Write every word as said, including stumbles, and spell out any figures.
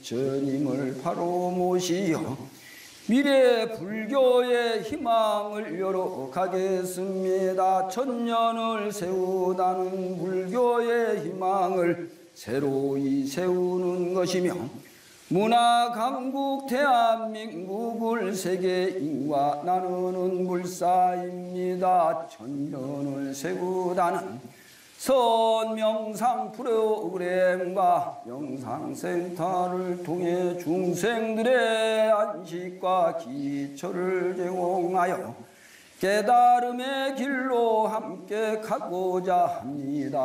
전임을 바로 모시어 미래 불교의 희망을 열어가겠습니다. 천년을 세우다는 불교의 희망을 새로이 세우는 것이며 문화 강국 대한민국을 세계인과 나누는 불사입니다. 천년을 세우다는 선명상 프로그램과 영상센터를 통해 중생들의 안식과 기초를 제공하여 깨달음의 길로 함께 가고자 합니다.